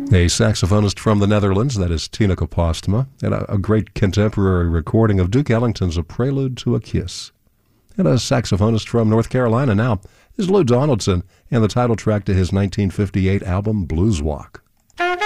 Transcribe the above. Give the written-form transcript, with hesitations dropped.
A saxophonist from the Netherlands, that is Tineke Postma, and a great contemporary recording of Duke Ellington's A Prelude to a Kiss. And a saxophonist from North Carolina now is Lou Donaldson, and the title track to his 1958 album Blues Walk.